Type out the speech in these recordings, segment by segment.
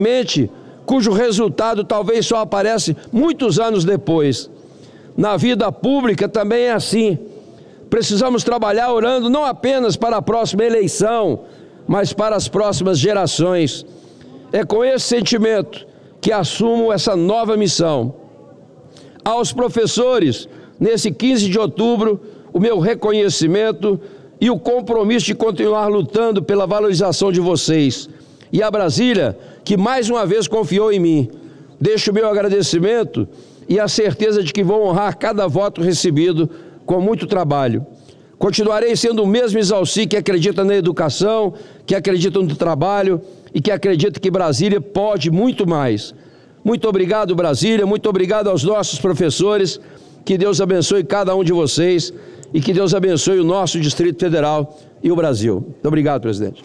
cujo resultado talvez só aparece muitos anos depois. Na vida pública também é assim. Precisamos trabalhar orando não apenas para a próxima eleição, mas para as próximas gerações. É com esse sentimento que assumo essa nova missão. Aos professores, nesse 15 de outubro, o meu reconhecimento e o compromisso de continuar lutando pela valorização de vocês. E a Brasília, que mais uma vez confiou em mim. Deixo o meu agradecimento e a certeza de que vou honrar cada voto recebido com muito trabalho. Continuarei sendo o mesmo Exalci que acredita na educação, que acredita no trabalho e que acredita que Brasília pode muito mais. Muito obrigado, Brasília, muito obrigado aos nossos professores, que Deus abençoe cada um de vocês e que Deus abençoe o nosso Distrito Federal e o Brasil. Muito obrigado, presidente.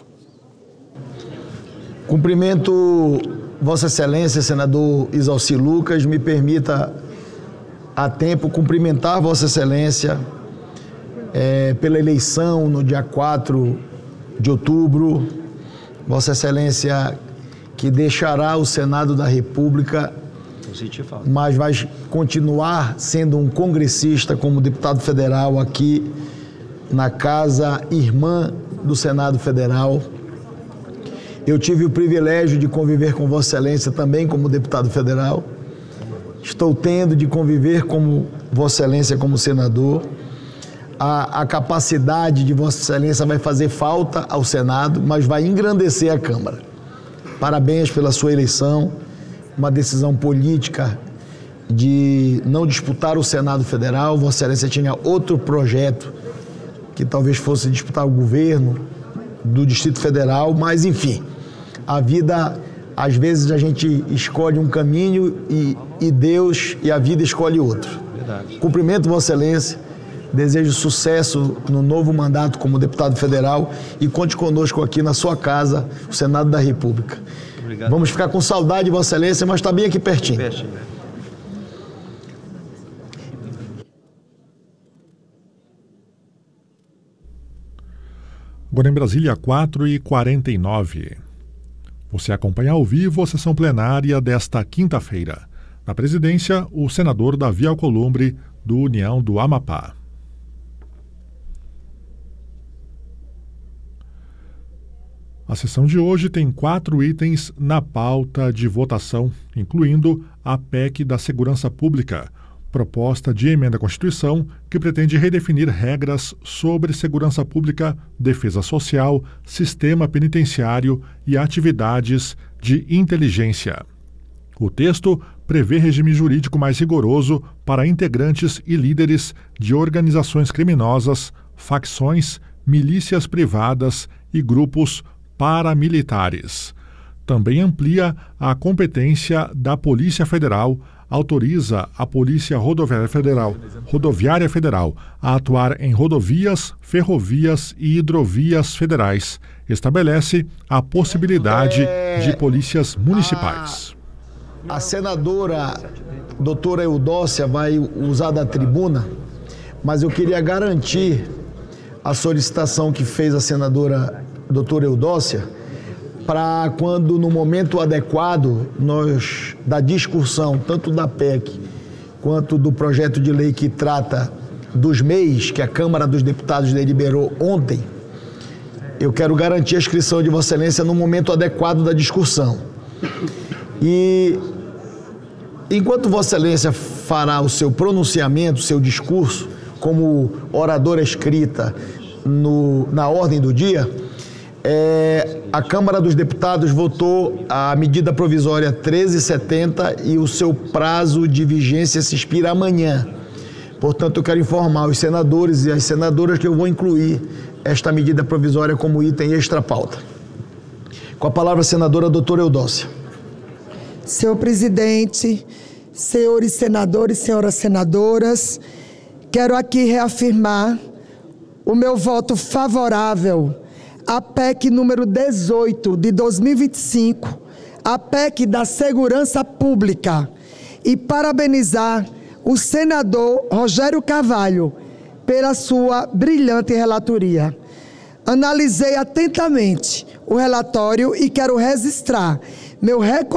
Cumprimento Vossa Excelência, senador Exalci Lucas. Me permita, a tempo, cumprimentar Vossa Excelência pela eleição no dia 4 de outubro. Vossa Excelência que deixará o Senado da República, mas vai continuar sendo um congressista como deputado federal aqui na Casa Irmã do Senado Federal. Eu tive o privilégio de conviver com Vossa Excelência também como deputado federal. Estou tendo de conviver com Vossa Excelência como senador. A capacidade de Vossa Excelência vai fazer falta ao Senado, mas vai engrandecer a Câmara. Parabéns pela sua eleição, uma decisão política de não disputar o Senado Federal. Vossa Excelência tinha outro projeto, que talvez fosse disputar o governo do Distrito Federal, mas enfim, a vida, às vezes a gente escolhe um caminho e Deus e a vida escolhe outro. Verdade. Cumprimento Vossa Excelência, desejo sucesso no novo mandato como deputado federal e conte conosco aqui na sua casa, o Senado da República. Obrigado. Vamos ficar com saudade de Vossa Excelência, mas está bem aqui pertinho. Agora em Brasília, 4h49. Você acompanha ao vivo a sessão plenária desta quinta-feira. Na presidência, o senador Davi Alcolumbre, do União do Amapá. A sessão de hoje tem 4 itens na pauta de votação, incluindo a PEC da Segurança Pública, proposta de emenda à Constituição que pretende redefinir regras sobre segurança pública, defesa social, sistema penitenciário e atividades de inteligência. O texto prevê regime jurídico mais rigoroso para integrantes e líderes de organizações criminosas, facções, milícias privadas e grupos paramilitares. Também amplia a competência da Polícia Federal, autoriza a Polícia Rodoviária Federal a atuar em rodovias, ferrovias e hidrovias federais. Estabelece a possibilidade de polícias municipais. A senadora doutora Eudócia vai usar da tribuna, mas eu queria garantir a solicitação que fez a senadora doutora Eudócia, para quando, no momento adequado, nós, da discussão, tanto da PEC, quanto do projeto de lei que trata dos MEIs, que a Câmara dos Deputados deliberou ontem, eu quero garantir a inscrição de Vossa Excelência no momento adequado da discussão. E, enquanto Vossa Excelência fará o seu pronunciamento, o seu discurso, como oradora escrita na ordem do dia, a Câmara dos Deputados votou a medida provisória 1370 e o seu prazo de vigência se expira amanhã. Portanto, eu quero informar os senadores e as senadoras que eu vou incluir esta medida provisória como item extra-pauta. Com a palavra, a senadora doutora Eudócia. Senhor presidente, senhores senadores, senhoras senadoras, quero aqui reafirmar o meu voto favorável a PEC número 18 de 2025, a PEC da Segurança Pública, e parabenizar o senador Rogério Carvalho pela sua brilhante relatoria. Analisei atentamente o relatório e quero registrar meu reconhecimento